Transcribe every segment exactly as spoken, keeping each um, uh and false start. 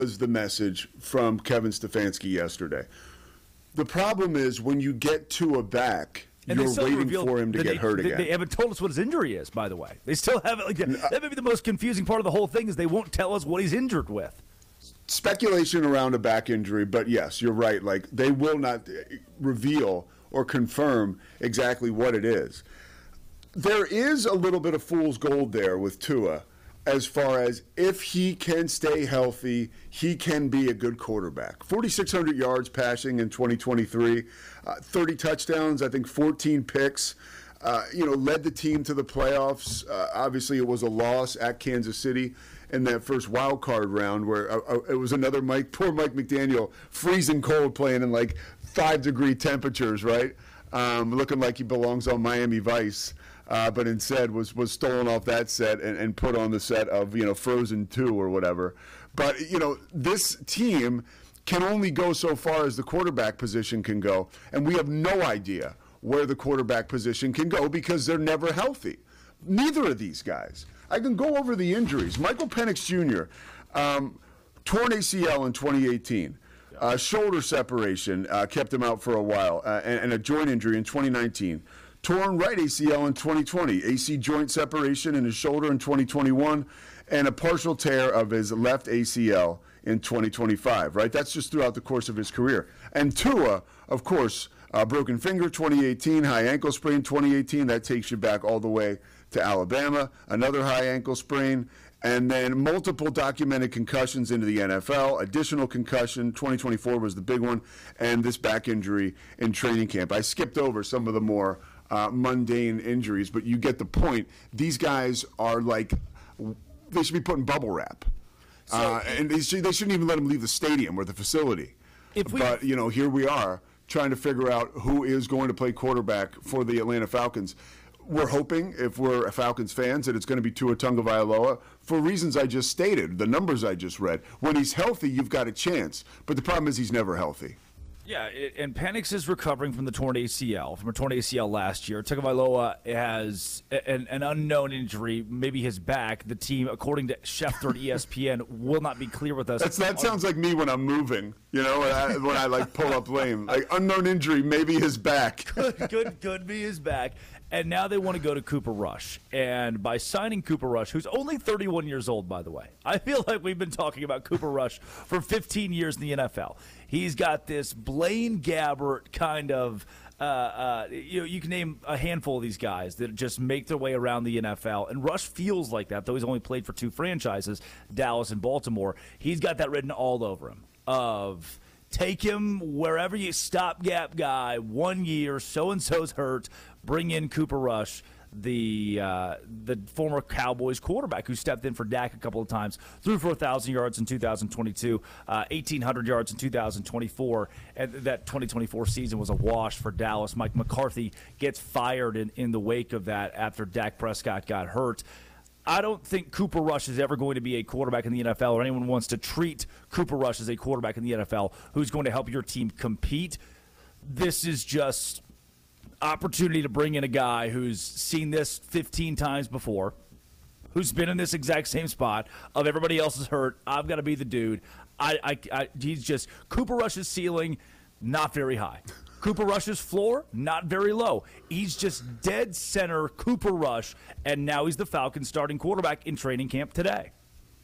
was the message from Kevin Stefanski yesterday. The problem is when you get Tua back, and you're waiting for him to get they, hurt they, again. They haven't told us what his injury is, by the way. They still haven't. Like, that may be the most confusing part of the whole thing is they won't tell us what he's injured with. Speculation around a back injury, but yes, you're right. Like they will not reveal or confirm exactly what it is. There is a little bit of fool's gold there with Tua as far as if he can stay healthy, he can be a good quarterback. forty-six hundred yards passing in twenty twenty-three, uh, thirty touchdowns, I think fourteen picks. Uh, you know, led the team to the playoffs. Uh, obviously, it was a loss at Kansas City in that first wild card round where uh, uh, it was another Mike, poor Mike McDaniel, freezing cold playing in like five degree temperatures, right? Um, looking like he belongs on Miami Vice. Uh, but instead was, was stolen off that set and, and put on the set of, you know, Frozen two or whatever. But, you know, this team can only go so far as the quarterback position can go. And we have no idea where the quarterback position can go because they're never healthy. Neither of these guys. I can go over the injuries. Michael Penix Junior, um, torn A C L in twenty eighteen. Uh, shoulder separation uh, kept him out for a while, uh, and, and a joint injury in twenty nineteen. Torn right A C L in twenty twenty, A C joint separation in his shoulder in twenty twenty-one, and a partial tear of his left A C L in twenty twenty-five, right? That's just throughout the course of his career. And Tua, of course, uh, broken finger twenty eighteen, high ankle sprain twenty eighteen, that takes you back all the way to Alabama, another high ankle sprain, and then multiple documented concussions into the N F L, additional concussion, twenty twenty-four was the big one, and this back injury in training camp. I skipped over some of the more Uh, mundane injuries, but you get the point. These guys are like, they should be put in bubble wrap. So, uh, and they, should, they shouldn't even let them leave the stadium or the facility. If we, but, you know, here we are trying to figure out who is going to play quarterback for the Atlanta Falcons. We're hoping, if we're Falcons fans, that it's going to be Tua Tagovailoa for reasons I just stated, the numbers I just read. When he's healthy, you've got a chance. But the problem is he's never healthy. Yeah, and Penix is recovering from the torn A C L, from a torn A C L last year. Tagovailoa has an, an unknown injury, maybe his back. The team, according to Schefter at E S P N, will not be clear with us. That's, that sounds like me when I'm moving, you know, when I, when I like pull up lame. Like, unknown injury, maybe his back. could, could, could be his back. And now they want to go to Cooper Rush. And by signing Cooper Rush, who's only thirty-one years old, by the way, I feel like we've been talking about Cooper Rush for fifteen years in the N F L. He's got this Blaine Gabbert kind of, uh, uh, you know, you can name a handful of these guys that just make their way around the N F L. And Rush feels like that, though he's only played for two franchises, Dallas and Baltimore. He's got that written all over him of take him wherever you stopgap guy, one year, so-and-so's hurt, bring in Cooper Rush, the uh, the former Cowboys quarterback who stepped in for Dak a couple of times, threw for one thousand yards in two thousand twenty-two, uh, eighteen hundred yards in two thousand twenty-four, and that twenty twenty-four season was a wash for Dallas. Mike McCarthy gets fired in, in the wake of that after Dak Prescott got hurt. I don't think Cooper Rush is ever going to be a quarterback in the N F L, or anyone wants to treat Cooper Rush as a quarterback in the N F L who's going to help your team compete. This is just opportunity to bring in a guy who's seen this fifteen times before, who's been in this exact same spot of everybody else is hurt. I've got to be the dude. I, I, I, he's just Cooper Rush's ceiling, not very high. Cooper Rush's floor, not very low. He's just dead center Cooper Rush, and now he's the Falcons' starting quarterback in training camp today.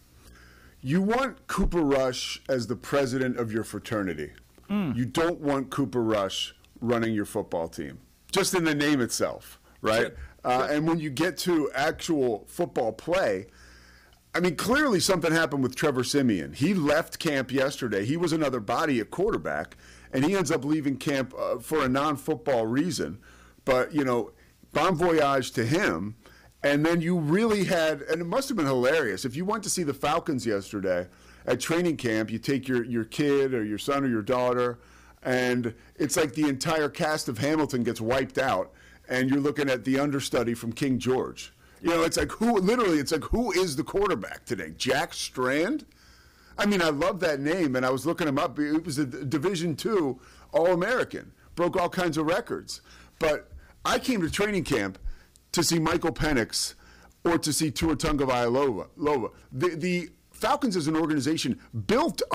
You want Cooper Rush as the president of your fraternity. Mm. You don't want Cooper Rush running your football team, just in the name itself, right? Sure. Uh, and when you get to actual football play, I mean, clearly something happened with Trevor Siemian. He left camp yesterday. He was another body at quarterback, and he ends up leaving camp uh, for a non-football reason. But, you know, bon voyage to him. And then you really had, and it must have been hilarious, if you went to see the Falcons yesterday at training camp, you take your, your kid or your son or your daughter, and it's like the entire cast of Hamilton gets wiped out, and you're looking at the understudy from King George. You know, it's like who, literally, it's like who is the quarterback today? Jack Strand? I mean, I love that name, and I was looking him up. It was a Division two All-American, broke all kinds of records. But I came to training camp to see Michael Penix or to see Tua Tagovailoa. The, the Falcons as an organization built